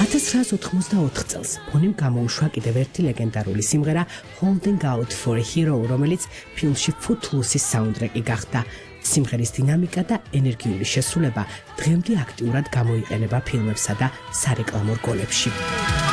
1984 წელს ბონიმ გამოუშვა კიდევ ერთი ლეგენდარული სიმღერა Holding Out for a Hero, რომელიც ფილმში Footloose-ის საუნდტრეკი გახდა. სიმღერის დინამიკა და ენერგიული შესრულება დღემდე აქტიურად გამოიყენება ფილმებსა და სარეკლამო რგოლებში.